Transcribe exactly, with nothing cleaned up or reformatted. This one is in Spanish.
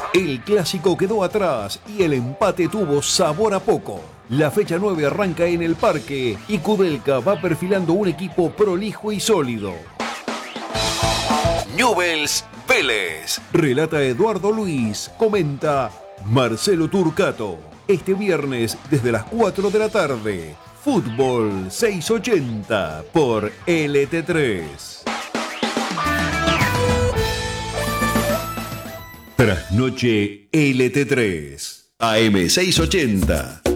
El clásico quedó atrás y el empate tuvo sabor a poco. La fecha nueve arranca en el Parque y Kudelka va perfilando un equipo prolijo y sólido. Newell's Vélez. Relata Eduardo Luis. Comenta Marcelo Turcato. Este viernes desde las cuatro de la tarde. Fútbol seiscientos ochenta por L T tres. Trasnoche L T tres. A M seiscientos ochenta.